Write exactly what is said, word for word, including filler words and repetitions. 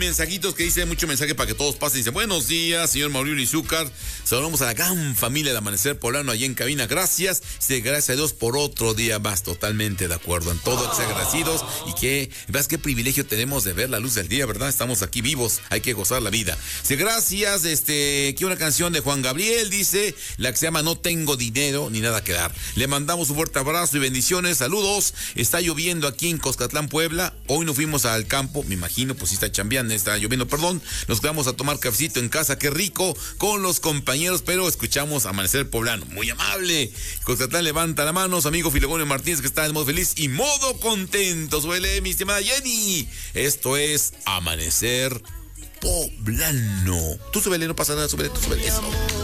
Mensajitos que dice, mucho mensaje para que todos pasen. Dice, buenos días, señor Mauricio Izúcar. Saludamos a la gran familia de Amanecer Poblano allí en cabina. Gracias. Dice, gracias a Dios por otro día más. Totalmente de acuerdo en todo. Que sean agradecidos. Y que, veas qué privilegio tenemos de ver la luz del día, ¿verdad? Estamos aquí vivos. Hay que gozar la vida. Dice, gracias. Este, aquí una canción de Juan Gabriel. Dice, la que se llama No Tengo Dinero ni Nada que Dar. Le mandamos un fuerte abrazo y bendiciones. Saludos. Está lloviendo aquí en Coscatlán, Puebla. Hoy nos fuimos al campo. Me imagino, pues sí está chambeando. Está lloviendo, perdón, nos quedamos a tomar cafecito en casa, qué rico, con los compañeros, pero escuchamos Amanecer Poblano, muy amable. Constantin levanta la mano, su amigo Filegonio Martínez, que está en modo feliz y modo contento. Suele, mi estimada Jenny, esto es Amanecer Poblano. Tú súbele, no pasa nada, súbele, tú súbele eso.